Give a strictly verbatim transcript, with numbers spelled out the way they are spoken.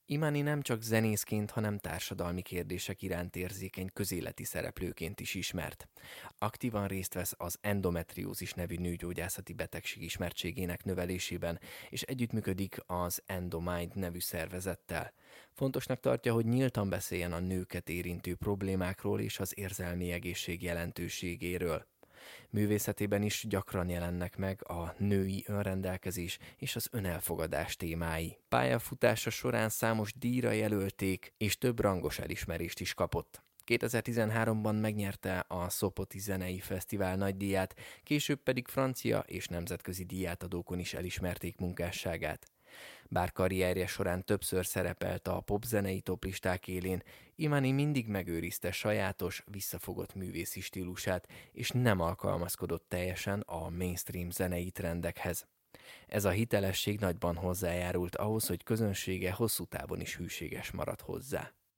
Imani nem csak zenészként, hanem társadalmi kérdések iránt érzékeny közéleti szereplőként is ismert. Aktívan részt vesz az endometriózis nevű nőgyógyászati betegség ismertségének növelésében, és együttműködik az Endomind nevű szervezettel. Fontosnak tartja, hogy nyíltan beszéljen a nőket érintő problémákról és az érzelmi egészség jelentőségéről. Művészetében is gyakran jelennek meg a női önrendelkezés és az önelfogadás témái. Pályafutása során számos díjra jelölték, és több rangos elismerést is kapott. kétezer-tizenháromban megnyerte a Sopoti Zenei Fesztivál nagydíját, később pedig francia és nemzetközi díjátadókon is elismerték munkásságát. Bár karrierje során többször szerepelt a popzenei toplisták élén, Imani mindig megőrizte sajátos, visszafogott művészi stílusát, és nem alkalmazkodott teljesen a mainstream zenei trendekhez. Ez a hitelesség nagyban hozzájárult ahhoz, hogy közönsége hosszú távon is hűséges maradt hozzá.